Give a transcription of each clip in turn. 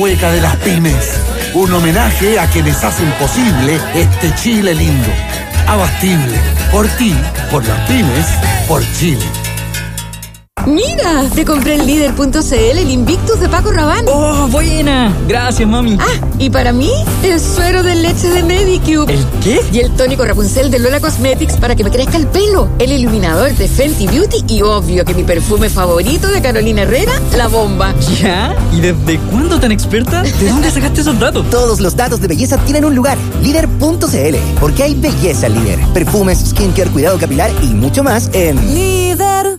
Hueca de las pymes. Un homenaje a quienes hacen posible este Chile lindo. Abastible. Por ti, por las pymes, por Chile. ¡Mira! Te compré en Líder.cl el Invictus de Paco Rabanne. ¡Oh, buena! Gracias, mami. Ah, y para mí, el suero de leche de Medicube. ¿El qué? Y el tónico Rapunzel de Lola Cosmetics para que me crezca el pelo. El iluminador de Fenty Beauty y obvio que mi perfume favorito de Carolina Herrera, La Bomba. ¿Ya? ¿Y desde cuándo tan experta? ¿De dónde sacaste esos datos? Todos los datos de belleza tienen un lugar. Líder.cl. Porque hay belleza en Líder. Perfumes, skincare, cuidado capilar y mucho más en Líder.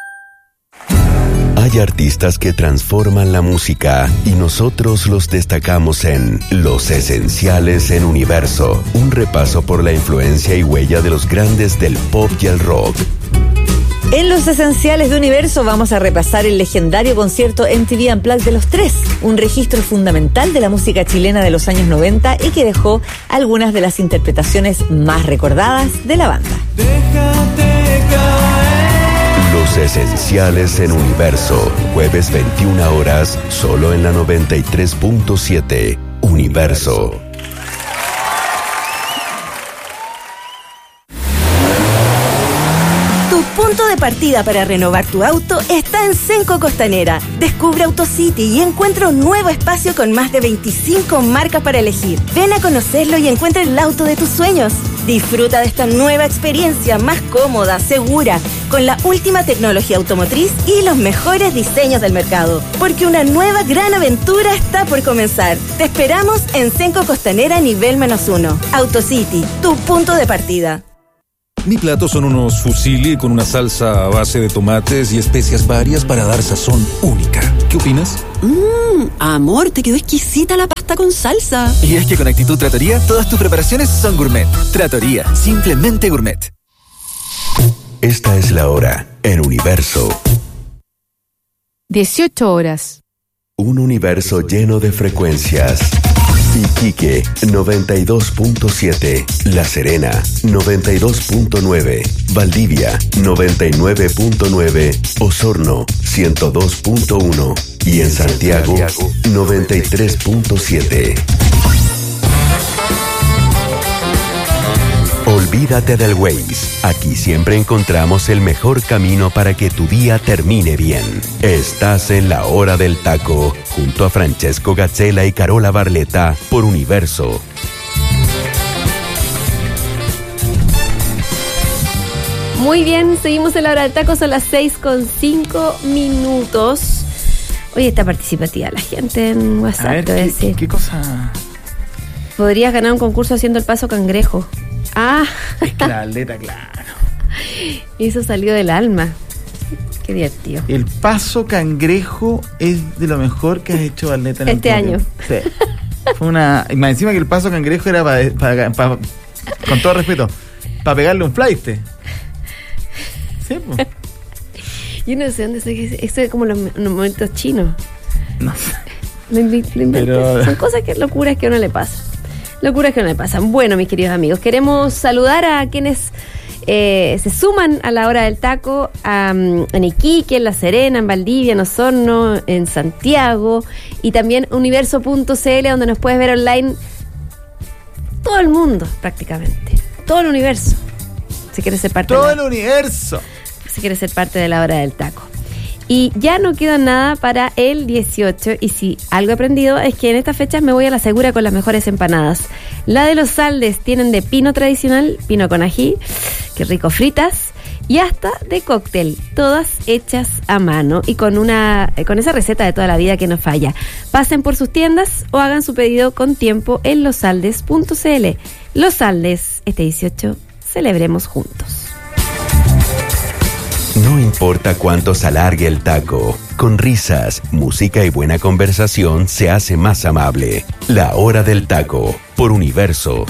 Hay artistas que transforman la música y nosotros los destacamos en Los Esenciales en Universo, un repaso por la influencia y huella de los grandes del pop y el rock. En Los Esenciales de Universo vamos a repasar el legendario concierto MTV Unplugged de los Tres, un registro fundamental de la música chilena de los años 90 y que dejó algunas de las interpretaciones más recordadas de la banda. Los Esenciales en Universo, jueves 21 horas, solo en la 93.7, Universo. Tu punto de partida para renovar tu auto está en Cenco Costanera. Descubre AutoCity y encuentra un nuevo espacio con más de 25 marcas para elegir. Ven a conocerlo y encuentra el auto de tus sueños. Disfruta de esta nueva experiencia más cómoda, segura, con la última tecnología automotriz y los mejores diseños del mercado. Porque una nueva gran aventura está por comenzar. Te esperamos en Cenco Costanera nivel -1. AutoCity, tu punto de partida. Mi plato son unos fusilli con una salsa a base de tomates y especias varias para dar sazón única. ¿Qué opinas? Amor, te quedó exquisita la pasta con salsa. Y es que con Actitud Trattoria, todas tus preparaciones son gourmet. Trattoria, simplemente gourmet. Esta es la hora en Universo. 18 horas. Un universo lleno de frecuencias. Iquique 92.7, La Serena 92.9, Valdivia 99.9, Osorno 102.1 y en Santiago 93.7. Olvídate del Waze. Aquí siempre encontramos el mejor camino para que tu día termine bien. Estás en la hora del taco, junto a Francesco Gazzella y Carola Barletta por Universo. Muy bien, seguimos en la hora del taco, son las 6:05. Oye, está participativa la gente en WhatsApp. A ver, te voy a decir. ¿qué cosa? Podrías ganar un concurso haciendo el paso cangrejo. Ah. Es que la Barletta, claro. Eso salió del alma. Qué divertido. El paso cangrejo es de lo mejor que has hecho, Barletta, en este año. Sí. Fue una... Y más encima que el paso cangrejo era para con todo respeto, para pegarle un flaite. Sí, pues. Yo no sé dónde sé. Eso es como los momentos chinos. No sé. Lo inventé. Son cosas que locuras que a uno le pasa. Locuras que no le pasan. Bueno, mis queridos amigos, queremos saludar a quienes se suman a la hora del taco, en Iquique, en La Serena, en Valdivia, en Osorno, en Santiago, y también Universo.cl, donde nos puedes ver online todo el mundo, prácticamente. Todo el universo. Si quieres ser parte todo el universo. Si quieres ser parte de la hora del taco. Y ya no queda nada para el 18, y si algo he aprendido es que en estas fechas me voy a la segura con las mejores empanadas. La de los Saldes tienen de pino tradicional, pino con ají, qué rico, fritas, y hasta de cóctel, todas hechas a mano y con esa receta de toda la vida que no falla. Pasen por sus tiendas o hagan su pedido con tiempo en losaldes.cl. Los Saldes, este 18, celebremos juntos. No importa cuánto se alargue el taco, con risas, música y buena conversación se hace más amable. La hora del taco, por Universo.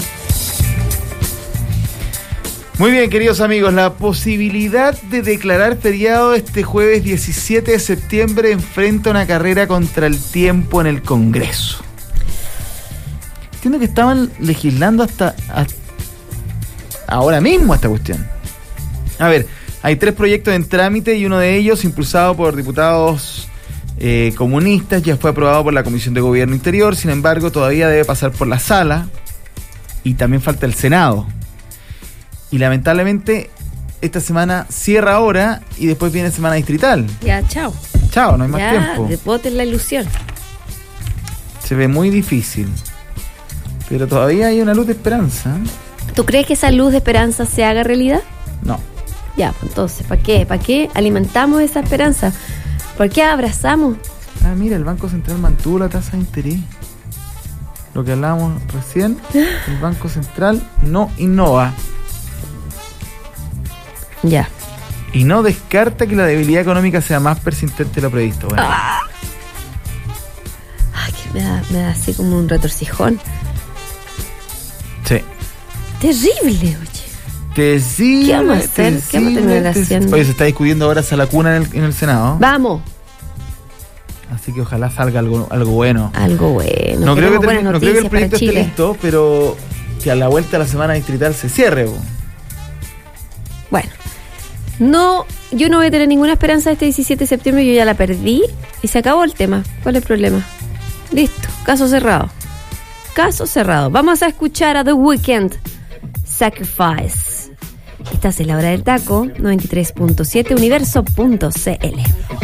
Muy bien, queridos amigos, la posibilidad de declarar feriado este jueves 17 de septiembre enfrenta una carrera contra el tiempo en el Congreso. Entiendo que estaban legislando hasta ahora mismo esta cuestión. A ver, hay 3 proyectos en trámite y uno de ellos, impulsado por diputados comunistas, ya fue aprobado por la Comisión de Gobierno Interior, sin embargo todavía debe pasar por la sala y también falta el Senado. Y lamentablemente esta semana cierra ahora y después viene semana distrital. Ya, chao. Chao, no hay más tiempo. Ya, boten la ilusión. Se ve muy difícil, pero todavía hay una luz de esperanza. ¿Tú crees que esa luz de esperanza se haga realidad? No. Ya, pues entonces, ¿para qué? ¿Para qué alimentamos esa esperanza? ¿Por qué abrazamos? Ah, mira, el Banco Central mantuvo la tasa de interés. Lo que hablábamos recién, el Banco Central no innova. Ya. Y no descarta que la debilidad económica sea más persistente de lo previsto. Bueno. Ay, que me da así como un retorcijón. Sí. Terrible, oye. Terrible. ¿Qué vamos a hacer? ¿Qué vamos a terminar haciendo? Oye, se está discutiendo ahora esa lacuna en el Senado. Vamos. Así que ojalá salga algo bueno. Algo bueno. No creo que el proyecto esté listo, pero que a la vuelta de la semana distrital se cierre. Bueno. No, yo no voy a tener ninguna esperanza este 17 de septiembre, yo ya la perdí y se acabó el tema. ¿Cuál es el problema? Listo, caso cerrado. Caso cerrado. Vamos a escuchar a The Weeknd, Sacrifice. Estás en la hora del taco, 93.7universo.cl.